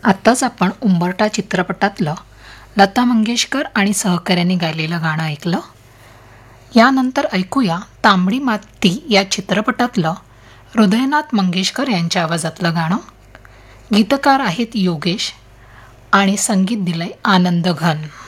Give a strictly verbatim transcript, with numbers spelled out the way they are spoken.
आत्ताच आपण उंबरठा चित्रपटातलं लता मंगेशकर आणि सहकाऱ्यांनी गायलेलं गाणं ऐकलं. यानंतर ऐकूया तांबडी माती या चित्रपटातलं हृदयनाथ मंगेशकर यांच्या आवाजातलं गाणं. गीतकार आहेत योगेश आणि संगीत दिलंय आनंद घन.